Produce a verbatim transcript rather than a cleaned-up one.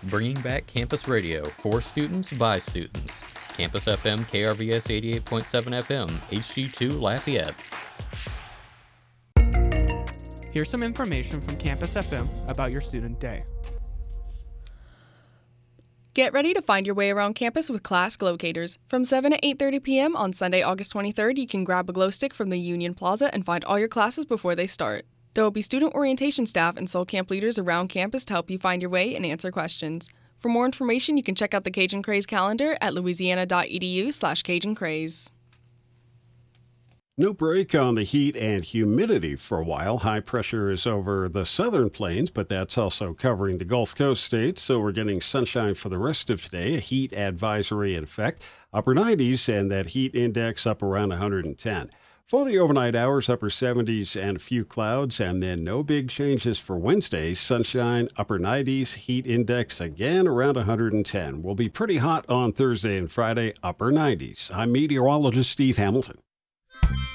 bringing back campus radio for students by students. Campus F M, K R V S eighty-eight point seven F M, H G two Lafayette. Here's some information from Campus F M about your student day. Get ready to find your way around campus with Class Glowcators. From seven to eight thirty p.m. on Sunday, August twenty-third, you can grab a glow stick from the Union Plaza and find all your classes before they start. There will be student orientation staff and soul camp leaders around campus to help you find your way and answer questions. For more information, you can check out the Cajun Craze calendar at louisiana.edu slash Cajun Craze. No break on the heat and humidity for a while. High pressure is over the southern plains, but that's also covering the Gulf Coast states, so we're getting sunshine for the rest of today. A heat advisory in effect. Upper nineties and that heat index up around one hundred ten. For the overnight hours, upper seventies and a few clouds, and then no big changes for Wednesday. Sunshine, upper nineties, heat index again around one hundred ten. Will be pretty hot on Thursday and Friday, upper nineties. I'm meteorologist Steve Hamilton.